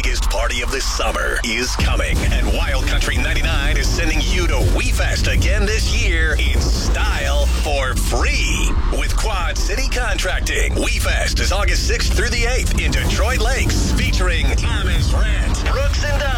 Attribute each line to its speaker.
Speaker 1: biggest party of the summer is coming, and Wild Country 99 is sending you to WeFest again this year in style for free with Quad City Contracting. WeFest is August 6th through the 8th in Detroit Lakes, featuring Thomas Rhett, Brooks and Dunn,